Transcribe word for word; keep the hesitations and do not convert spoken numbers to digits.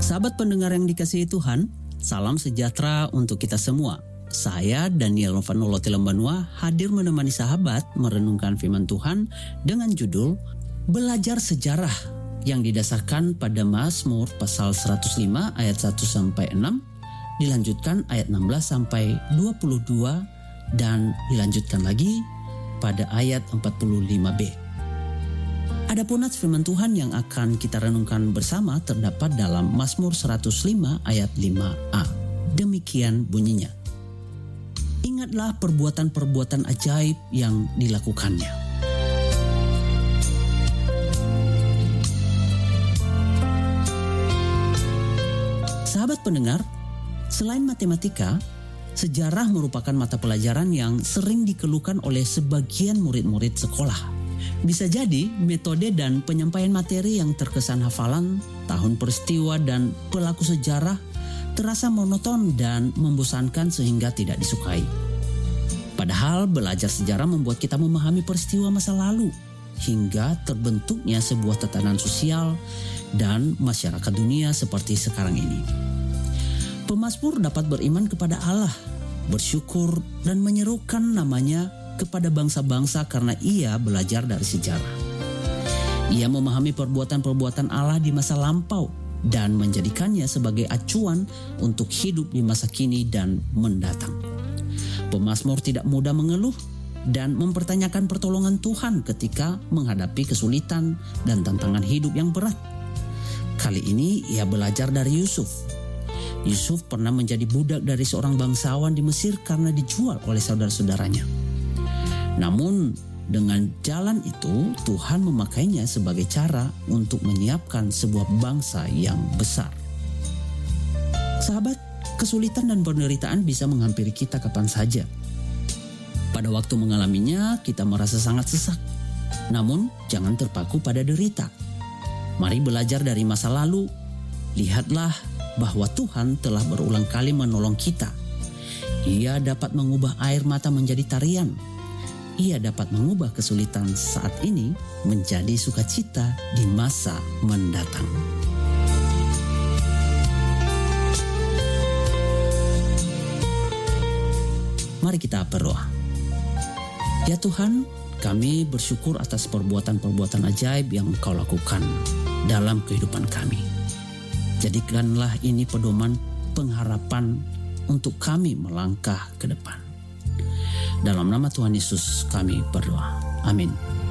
Sahabat pendengar yang dikasihi Tuhan, salam sejahtera untuk kita semua. Saya Daniel Novanolote Lembanua hadir menemani sahabat merenungkan firman Tuhan dengan judul Belajar Sejarah yang didasarkan pada Mazmur pasal seratus lima ayat satu sampai enam, dilanjutkan ayat enam belas sampai dua puluh dua dan dilanjutkan lagi pada ayat empat puluh lima b. Adapun nats firman Tuhan yang akan kita renungkan bersama terdapat dalam Mazmur seratus lima ayat lima a. Demikian bunyinya. Ingatlah perbuatan-perbuatan ajaib yang dilakukannya. Sahabat pendengar, selain matematika, sejarah merupakan mata pelajaran yang sering dikeluhkan oleh sebagian murid-murid sekolah. Bisa jadi metode dan penyampaian materi yang terkesan hafalan, tahun peristiwa dan pelaku sejarah terasa monoton dan membosankan sehingga tidak disukai. Padahal belajar sejarah membuat kita memahami peristiwa masa lalu hingga terbentuknya sebuah tatanan sosial dan masyarakat dunia seperti sekarang ini. Pemazmur dapat beriman kepada Allah, bersyukur dan menyerukan namanya kepada bangsa-bangsa karena ia belajar dari sejarah. Ia memahami perbuatan-perbuatan Allah di masa lampau dan menjadikannya sebagai acuan untuk hidup di masa kini dan mendatang. Pemazmur tidak mudah mengeluh dan mempertanyakan pertolongan Tuhan ketika menghadapi kesulitan dan tantangan hidup yang berat. Kali ini ia belajar dari Yusuf. Yusuf pernah menjadi budak dari seorang bangsawan di Mesir karena dijual oleh saudara-saudaranya. Namun dengan jalan itu Tuhan memakainya sebagai cara untuk menyiapkan sebuah bangsa yang besar. Sahabat, kesulitan dan penderitaan bisa menghampiri kita kapan saja. Pada waktu mengalaminya kita merasa sangat sesak. Namun jangan terpaku pada derita. Mari belajar dari masa lalu. Lihatlah bahwa Tuhan telah berulang kali menolong kita. Ia dapat mengubah air mata menjadi tarian. Ia dapat mengubah kesulitan saat ini menjadi sukacita di masa mendatang. Mari kita berdoa. Ya Tuhan, kami bersyukur atas perbuatan-perbuatan ajaib yang Engkau lakukan dalam kehidupan kami. Jadikanlah ini pedoman pengharapan untuk kami melangkah ke depan. Dalam nama Tuhan Yesus kami berdoa. Amin.